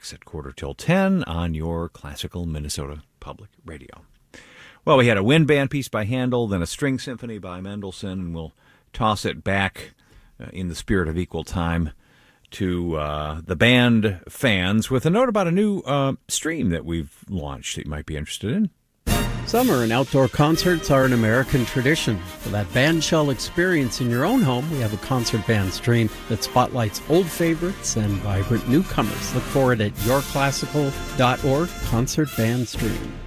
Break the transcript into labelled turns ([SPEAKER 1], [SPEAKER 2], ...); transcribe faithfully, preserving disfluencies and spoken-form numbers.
[SPEAKER 1] six at quarter till ten on your classical Minnesota Public Radio. Well, we had a wind band piece by Handel, then a string symphony by Mendelssohn, and we'll toss it back uh, in the spirit of equal time to uh, the band fans with a note about a new uh, stream that we've launched that you might be interested in.
[SPEAKER 2] Summer and outdoor concerts are an American tradition. For that bandshell experience in your own home, we have a concert band stream that spotlights old favorites and vibrant newcomers. Look for it at your classical dot org, Concert Band Stream.